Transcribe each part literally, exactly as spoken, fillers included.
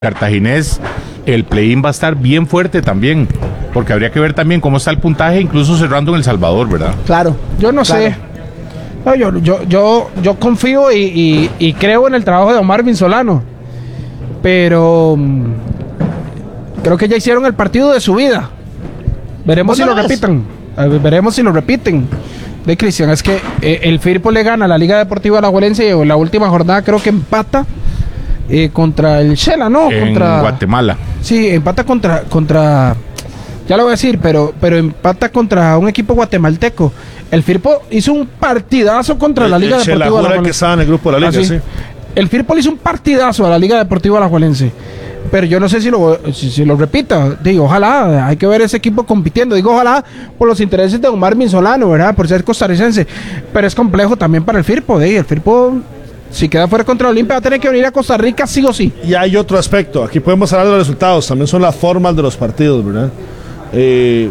Cartaginés, el play-in va a estar bien fuerte también, porque habría que ver también cómo está el puntaje, incluso cerrando en El Salvador, ¿verdad? Claro. Yo no claro. sé. No, yo, yo, yo, yo confío y, y, y creo en el trabajo de Omar Vinsolano, pero um, creo que ya hicieron el partido de su vida. Veremos si lo repitan. Veremos si lo repiten. De Cristian, es que eh, el Firpo le gana a la Liga Deportiva Alajuelense y en la última jornada creo que empata eh, contra el Shela, ¿no? En contra Guatemala. Sí, empata contra contra ya lo voy a decir, pero pero empata contra un equipo guatemalteco. El Firpo hizo un partidazo contra el, la Liga el Deportiva Alajuelense. que estaba en el grupo de la Liga, ah, sí. sí. El Firpo le hizo un partidazo a la Liga Deportiva Alajuelense. Pero yo no sé si lo si, si lo repita. Digo, ojalá, hay que ver ese equipo compitiendo. Digo, ojalá por los intereses de Omar Vinsolano, ¿verdad? Por ser costarricense. Pero es complejo también para el Firpo. ¿eh? El Firpo, si queda fuera contra la Olimpia, va a tener que venir a Costa Rica sí o sí. Y hay otro aspecto. Aquí podemos hablar de los resultados. También son las formas de los partidos, ¿verdad? Eh,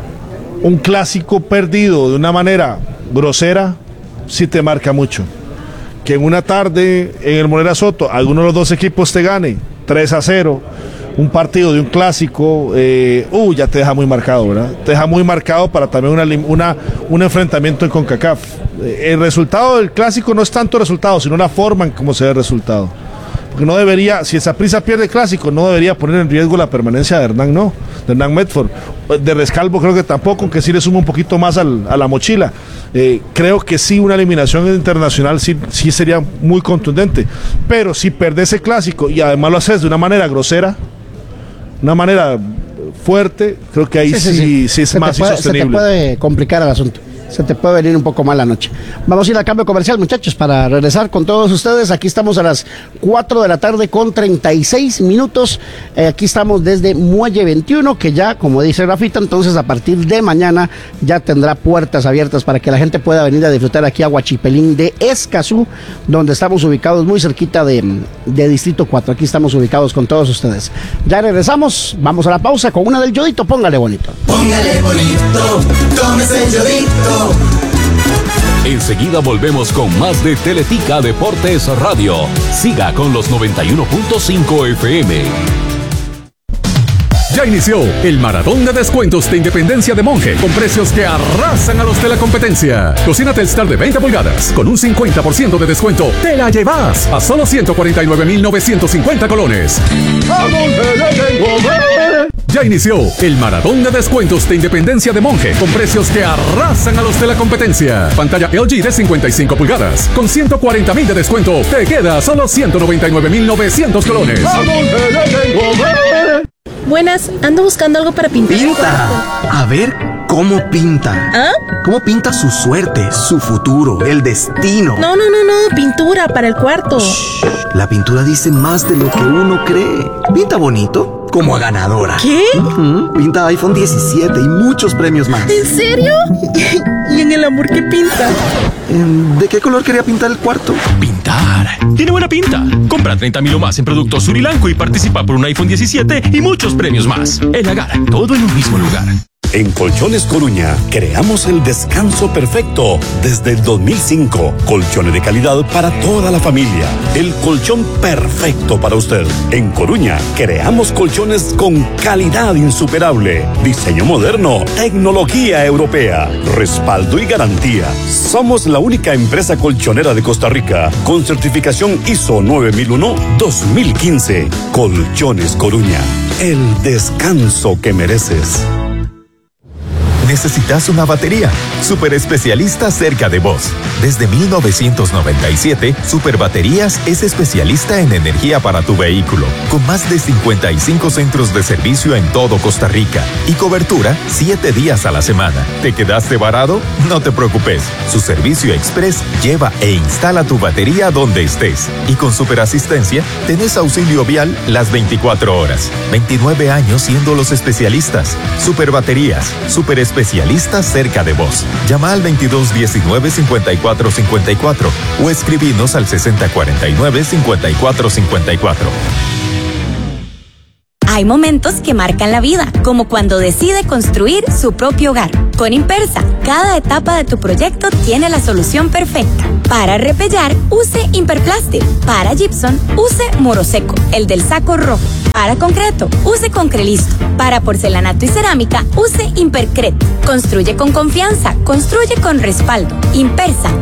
un clásico perdido de una manera grosera sí te marca mucho. Que en una tarde en el Morera Soto alguno de los dos equipos te gane tres a cero, un partido de un clásico, eh, uh, ya te deja muy marcado, ¿verdad? Te deja muy marcado para también una, una, un enfrentamiento en CONCACAF. Eh, el resultado del clásico no es tanto el resultado, sino la forma en cómo se ve el resultado. Porque no debería, si Saprissa pierde el clásico, no debería poner en riesgo la permanencia de Hernán, no, de Hernán Medford. De Rescalvo creo que tampoco, aunque sí le suma un poquito más al, a la mochila. Eh, creo que sí, una eliminación internacional sí, sí sería muy contundente. Pero si perdés ese clásico y además lo haces de una manera grosera, una manera fuerte, creo que ahí sí, sí, sí, sí. sí es se más puede, insostenible. Se te puede complicar el asunto. Se te puede venir un poco mal la noche. Vamos a ir al cambio comercial, muchachos, para regresar con todos ustedes. Aquí estamos a las cuatro de la tarde con treinta y seis minutos. Eh, aquí estamos desde Muelle veintiuno, que ya, como dice Rafita, entonces a partir de mañana ya tendrá puertas abiertas para que la gente pueda venir a disfrutar aquí a Huachipelín de Escazú, donde estamos ubicados muy cerquita de, de Distrito cuatro. Aquí estamos ubicados con todos ustedes. Ya regresamos, vamos a la pausa con una del Yodito. Póngale bonito. Póngale bonito, tómese el Yodito. Enseguida volvemos con más de Teletica Deportes Radio. Siga con los noventa y uno punto cinco F M. Ya inició el maratón de descuentos de Independencia de Monje, con precios que arrasan a los de la competencia. Cocina Telstar de veinte pulgadas, con un cincuenta por ciento de descuento, te la llevas a solo ciento cuarenta y nueve mil novecientos cincuenta colones. Ya inició el maratón de descuentos de Independencia de Monje, con precios que arrasan a los de la competencia. Pantalla L G de cincuenta y cinco pulgadas, con ciento cuarenta mil de descuento, te queda a solo ciento noventa y nueve mil novecientos colones. Buenas, ando buscando algo para pintar. ¡Pinta! A ver cómo pinta. ¿Ah? ¿Cómo pinta su suerte, su futuro, el destino? No, no, no, no, pintura para el cuarto. Shh, la pintura dice más de lo que uno cree. Pinta bonito, como a ganadora. ¿Qué? Uh-huh. Pinta iPhone diecisiete y muchos premios más. ¿En serio? ¿Y en el amor qué pinta? ¿De qué color quería pintar el cuarto? Pintar. Tiene buena pinta. Compra treinta mil o más en productos Surilanco y participa por un iPhone diecisiete y muchos premios más. El Agar, todo en un mismo lugar. En Colchones Coruña creamos el descanso perfecto desde el dos mil cinco. Colchones de calidad para toda la familia. El colchón perfecto para usted. En Coruña creamos colchones con calidad insuperable, diseño moderno, tecnología europea, respaldo y garantía. Somos la única empresa colchonera de Costa Rica con certificación I S O nueve mil uno dos mil quince. Colchones Coruña, el descanso que mereces. ¿Necesitas una batería? Super Especialista cerca de vos. Desde mil novecientos noventa y siete, Super Baterías es especialista en energía para tu vehículo, con más de cincuenta y cinco centros de servicio en todo Costa Rica y cobertura siete días a la semana. ¿Te quedaste varado? No te preocupes. Su servicio express lleva e instala tu batería donde estés. Y con Super Asistencia, tenés auxilio vial las veinticuatro horas. veintinueve años siendo los especialistas. Super Baterías, Super Especialistas Especialistas cerca de vos. Llama al veintidós diecinueve cincuenta y cuatro cincuenta y cuatro o escribinos al sesenta cuarenta y nueve cincuenta y cuatro cincuenta y cuatro. Hay momentos que marcan la vida, como cuando decide construir su propio hogar. Con Impersa, cada etapa de tu proyecto tiene la solución perfecta. Para repellar, use Imperplastic. Para gypsum, use Moroseco, el del saco rojo. Para concreto, use Concrelisto. Para porcelanato y cerámica, use Impercret. Construye con confianza, construye con respaldo. Impersa,